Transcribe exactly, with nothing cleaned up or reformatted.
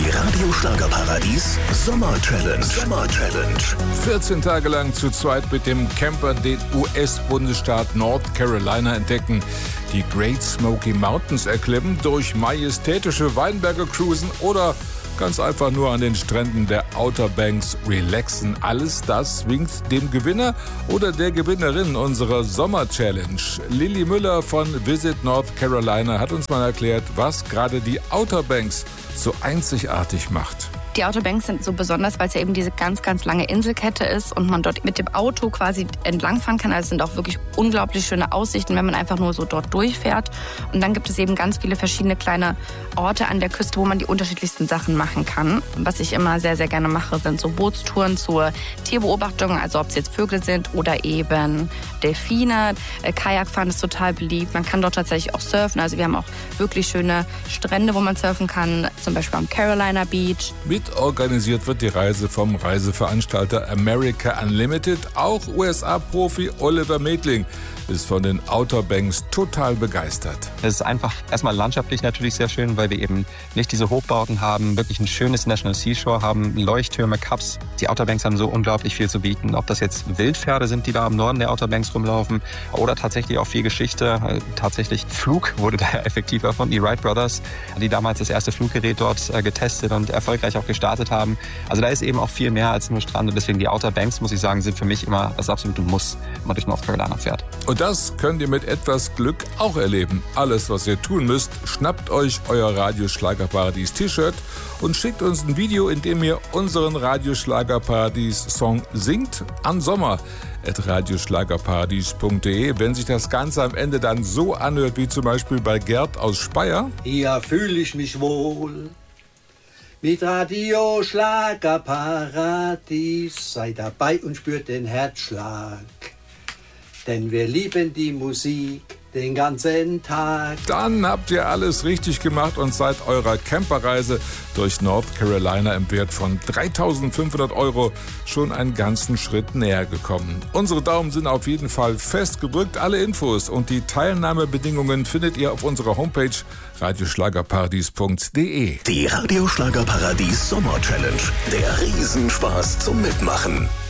Die Radio Schlagerparadies Sommer Challenge. Sommer Challenge. vierzehn Tage lang zu zweit mit dem Camper den U S-Bundesstaat North Carolina entdecken, die Great Smoky Mountains erklimmen, durch majestätische Weinberge cruisen oder ganz einfach nur an den Stränden der Outer Banks relaxen. Alles das winkt dem Gewinner oder der Gewinnerin unserer Sommer-Challenge. Lilly Müller von Visit North Carolina hat uns mal erklärt, was gerade die Outer Banks so einzigartig macht. Die Outer Banks sind so besonders, weil es ja eben diese ganz, ganz lange Inselkette ist und man dort mit dem Auto quasi entlangfahren kann. Also es sind auch wirklich unglaublich schöne Aussichten, wenn man einfach nur so dort durchfährt. Und dann gibt es eben ganz viele verschiedene kleine Orte an der Küste, wo man die unterschiedlichsten Sachen machen kann. Was ich immer sehr, sehr gerne mache, sind so Bootstouren zur Tierbeobachtung, also ob es jetzt Vögel sind oder eben Delfine. Kajakfahren ist total beliebt. Man kann dort tatsächlich auch surfen. Also wir haben auch wirklich schöne Strände, wo man surfen kann, zum Beispiel am Carolina Beach. Mit organisiert wird die Reise vom Reiseveranstalter America Unlimited. Auch U S A-Profi Oliver Medling ist von den Outer Banks total begeistert. Es ist einfach erstmal landschaftlich natürlich sehr schön, weil wir eben nicht diese Hochbauten haben, wirklich ein schönes National Seashore haben, Leuchttürme, Cups. Die Outer Banks haben so unglaublich viel zu bieten. Ob das jetzt Wildpferde sind, die da im Norden der Outer Banks rumlaufen, oder tatsächlich auch viel Geschichte. Tatsächlich Flug wurde da effektiv erfunden. Die Wright Brothers, die damals das erste Fluggerät dort getestet und erfolgreich auch gestartet haben. Also da ist eben auch viel mehr als nur Strand. Und deswegen die Outer Banks, muss ich sagen, sind für mich immer das absolute Muss, wenn man durch North Carolina fährt. Und das könnt ihr mit etwas Glück auch erleben. Alles, was ihr tun müsst, schnappt euch euer Radio Schlagerparadies T-Shirt und schickt uns ein Video, in dem ihr unseren Radio Schlagerparadies Song singt an sommer at radioschlagerparadies punkt de. Wenn sich das Ganze am Ende dann so anhört, wie zum Beispiel bei Gerd aus Speyer. Hier fühle ich mich wohl mit Radio Schlagerparadies. Sei dabei und spürt den Herzschlag. Denn wir lieben die Musik den ganzen Tag. Dann habt ihr alles richtig gemacht und seid eurer Camperreise durch North Carolina im Wert von dreitausendfünfhundert Euro schon einen ganzen Schritt näher gekommen. Unsere Daumen sind auf jeden Fall fest gedrückt. Alle Infos und die Teilnahmebedingungen findet ihr auf unserer Homepage radioschlagerparadies punkt de. Die Radio Schlagerparadies Sommer Challenge. Der Riesenspaß zum Mitmachen.